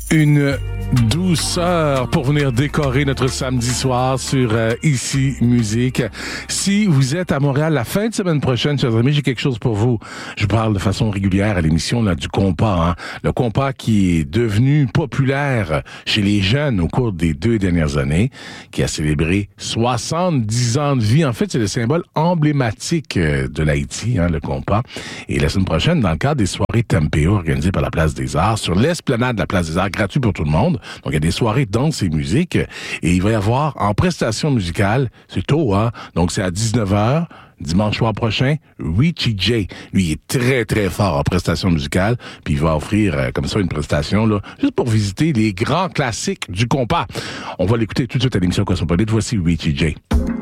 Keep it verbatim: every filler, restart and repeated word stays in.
Une douceur pour venir décorer notre samedi soir sur euh, Ici Musique. Si vous êtes à Montréal la fin de semaine prochaine, chers amis, j'ai quelque chose pour vous. Je parle de façon régulière à l'émission là du compas, hein. Le compas qui est devenu populaire chez les jeunes au cours des deux dernières années, qui a célébré soixante-dix ans de vie. En fait, c'est le symbole emblématique de l'Haïti, hein, le compas. Et la semaine prochaine, dans le cadre des soirées Tempéo organisées par la Place des Arts, sur l'esplanade de la Place des Arts, gratuit pour tout le monde. Donc, il y a des soirées danse et musique. Et il va y avoir, en prestation musicale, c'est tôt, hein? Donc, c'est à dix-neuf heures, dimanche soir prochain, Richie J. Lui, il est très, très fort en prestation musicale. Puis, il va offrir, euh, comme ça, une prestation, là, juste pour visiter les grands classiques du compas. On va l'écouter tout de suite à l'émission Cosmopolite. Voici Richie J.